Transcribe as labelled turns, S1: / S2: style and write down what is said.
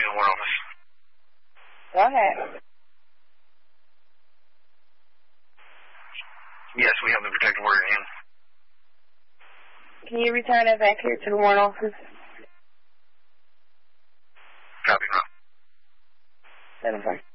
S1: the warrant office.
S2: Go ahead.
S1: Yes, we have the protective order in.
S2: Can you return it back here to the warrant office?
S1: Copy, no.
S2: 7-5.